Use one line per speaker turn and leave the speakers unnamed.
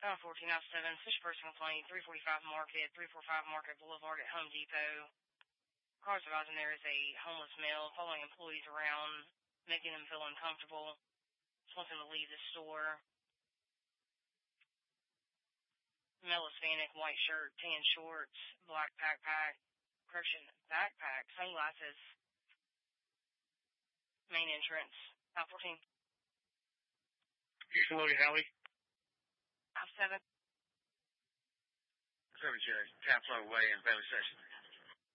14 out 7, such person complaint, 345 Market Boulevard at Home Depot. Cars advising there is a homeless male following employees around, making them feel uncomfortable. Just wants them to leave the store. Male Hispanic, white shirt, tan shorts, black backpack, sunglasses. Main entrance. Out 14.
Houston Logan Alley.
Out 7.
7 Jerry. Taplow Way in Bailey Section.